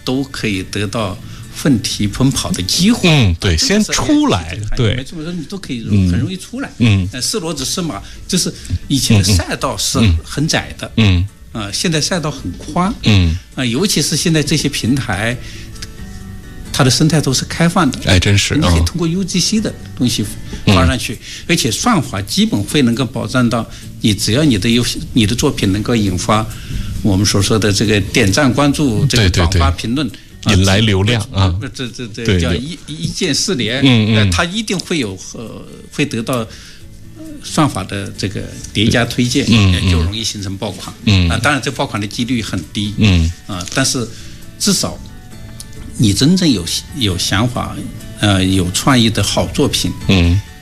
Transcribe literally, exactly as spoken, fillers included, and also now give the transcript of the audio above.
都可以得到奋蹄奔跑的机会。 嗯，对，先出来，对， 没错，你都可以很容易出来。 嗯， 呃，是骡子是马，就是以前的赛道是很窄的。 嗯， 啊、呃，现在赛道很宽。 嗯， 啊、呃，尤其是现在这些平台，它的生态都是开放的。 哎，真是， 你可以通过 U G C 的东西发上去，嗯、而且算法基本会能够保障到你，只要你的游戏、你的作品能够引发我们所说的这个点赞、关注、这个转发、评论。 引来流量啊， 这这这叫一一键四连， 嗯嗯， 它一定会有呃会得到算法的这个叠加推荐， 嗯， 就容易形成爆款， 嗯啊，当然这爆款的几率很低， 嗯啊，但是至少你真正有有想法，呃，有创意的好作品， 嗯，